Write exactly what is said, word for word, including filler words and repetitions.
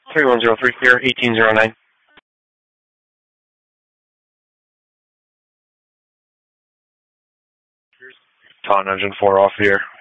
three one zero three here, eighteen zero nine. Taunton engine four off here.